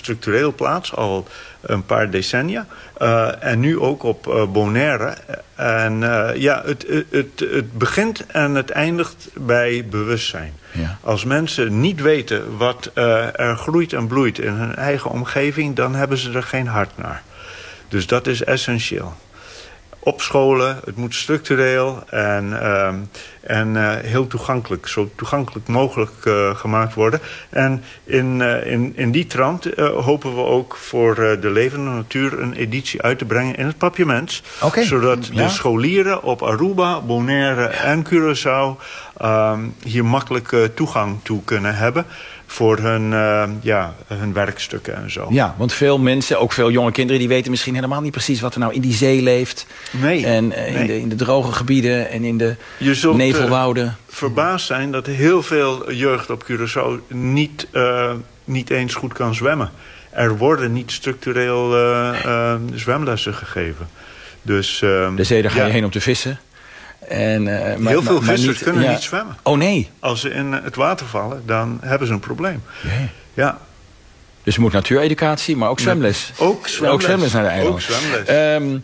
structureel plaats, al een paar decennia. En nu ook op Bonaire. En het begint en het eindigt bij bewustzijn. Ja. Als mensen niet weten wat er groeit en bloeit in hun eigen omgeving, dan hebben ze er geen hart naar. Dus dat is essentieel. Op scholen, het moet structureel en heel toegankelijk, zo toegankelijk mogelijk gemaakt worden. En in die trant hopen we ook voor de levende natuur een editie uit te brengen in het Papiaments. Okay. Zodat de scholieren op Aruba, Bonaire en Curaçao hier makkelijk toegang toe kunnen hebben voor hun werkstukken en zo. Ja, want veel mensen, ook veel jonge kinderen, die weten misschien helemaal niet precies wat er nou in die zee leeft. Nee. En in de droge gebieden en in de nevelwouden. Verbaasd zijn dat heel veel jeugd op Curaçao niet eens goed kan zwemmen. Er worden niet structureel zwemlessen gegeven. Dus, de zee, daar ga je heen om te vissen. Heel veel vissers kunnen niet zwemmen. Oh nee. Als ze in het water vallen, dan hebben ze een probleem. Nee. Ja. Dus er moet natuureducatie, maar ook zwemles. Ook zwemles naar de eiland. Ook zwemles.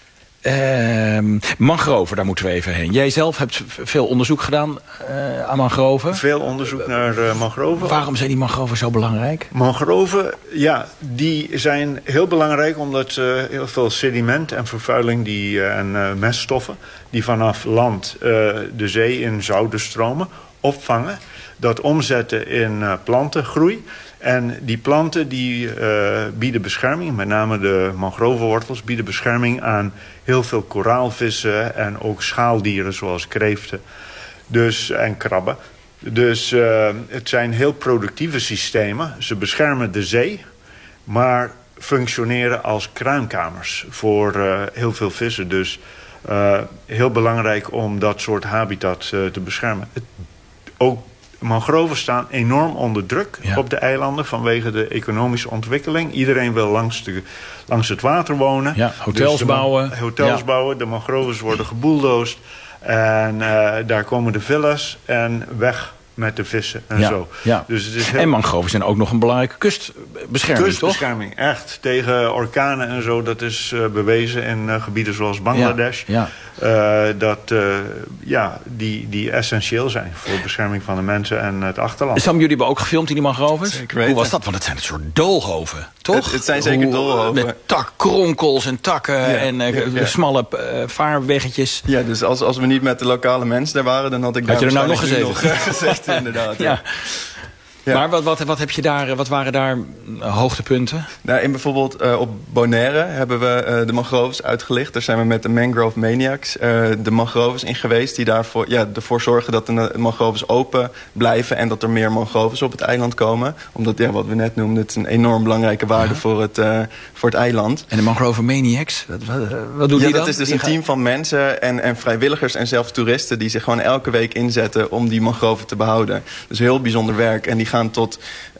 Mangroven, daar moeten we even heen. Jij zelf hebt veel onderzoek gedaan aan mangroven. Veel onderzoek naar mangroven. Waarom zijn die mangroven zo belangrijk? Mangroven, die zijn heel belangrijk omdat heel veel sediment en vervuiling en meststoffen die vanaf land de zee in zouden stromen opvangen. Dat omzetten in plantengroei. En die planten die bieden bescherming, met name de mangrovenwortels, bieden bescherming aan heel veel koraalvissen en ook schaaldieren zoals kreeften en krabben. Dus het zijn heel productieve systemen. Ze beschermen de zee, maar functioneren als kruinkamers voor heel veel vissen. Dus heel belangrijk om dat soort habitat te beschermen. Ook mangroven staan enorm onder druk op de eilanden vanwege de economische ontwikkeling. Iedereen wil langs het water wonen. Ja, hotels bouwen. Hotels bouwen. De mangroves worden gebuldoosd. En daar komen de villa's en weg met de vissen en zo. Ja. Dus het is en mangroven zijn ook nog een belangrijke kustbescherming, kustbescherming, toch? Echt. Tegen orkanen en zo. Dat is bewezen in gebieden zoals Bangladesh. Ja. Die essentieel zijn voor bescherming van de mensen en het achterland. Sam, jullie hebben ook gefilmd in die mangroven? Zeker weten. Hoe was dat? Want het zijn een soort doolhoven, toch? Het zijn zeker doolhoven. Met kronkels en takken en smalle vaarweggetjes. Ja, dus als we niet met de lokale mensen daar waren, dan had ik daar je er nou nog gezeten, inderdaad. Ja. Ja. Maar wat waren daar hoogtepunten? Nou, bijvoorbeeld op Bonaire hebben we de mangroves uitgelicht. Daar zijn we met de Mangrove Maniacs de mangroves in geweest, die ervoor zorgen dat de mangroves open blijven en dat er meer mangroves op het eiland komen. Omdat, wat we net noemden, het is een enorm belangrijke waarde voor het eiland. En de Mangrove Maniacs, wat doen die dan? Dat is dus een team van mensen en vrijwilligers en zelfs toeristen die zich gewoon elke week inzetten om die mangroven te behouden. Dus heel bijzonder werk. En die gaan tot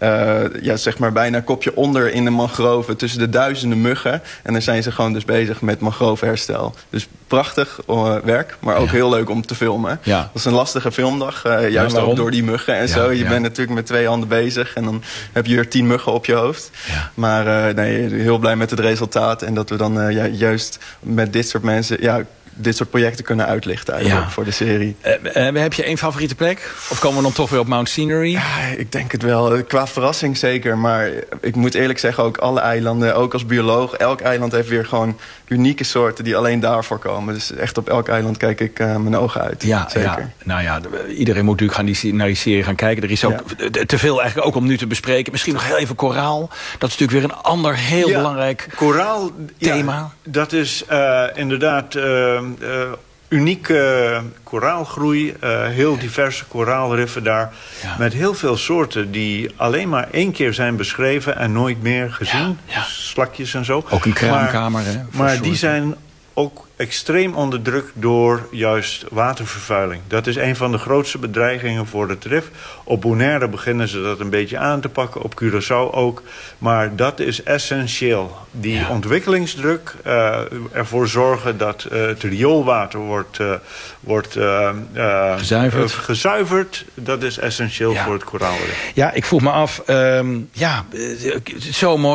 bijna kopje onder in de mangroven tussen de duizenden muggen. En dan zijn ze gewoon dus bezig met mangrovenherstel. Dus prachtig werk, maar ook heel leuk om te filmen. Ja. Dat is een lastige filmdag, juist ook door die muggen en zo. Je bent natuurlijk met 2 handen bezig en dan heb je er 10 muggen op je hoofd. Ja. Maar heel blij met het resultaat en dat we dan juist met dit soort mensen dit soort projecten kunnen uitlichten eigenlijk voor de serie. Heb je één favoriete plek? Of komen we dan toch weer op Mount Scenery? Ja, ik denk het wel. Qua verrassing zeker. Maar ik moet eerlijk zeggen, ook alle eilanden, ook als bioloog, elk eiland heeft weer gewoon unieke soorten die alleen daarvoor komen. Dus echt op elk eiland kijk ik mijn ogen uit. Ja, zeker. Iedereen moet natuurlijk naar die serie gaan kijken. Er is ook te veel eigenlijk ook om nu te bespreken. Misschien nog heel even koraal. Dat is natuurlijk weer een ander heel belangrijk koraal, thema. Dat is inderdaad unieke koraalgroei. Heel diverse koraalriffen daar. Ja. Met heel veel soorten die alleen maar 1 keer zijn beschreven en nooit meer gezien. Ja. Slakjes en zo. Ook een kraamkamer. Maar die zijn ook extreem onder druk door juist watervervuiling. Dat is een van de grootste bedreigingen voor het rif. Op Bonaire beginnen ze dat een beetje aan te pakken. Op Curaçao ook. Maar dat is essentieel. Die ontwikkelingsdruk, ervoor zorgen dat het rioolwater wordt gezuiverd. Dat is essentieel voor het koraalrif. Ja, ik vroeg me af. Zo mooi.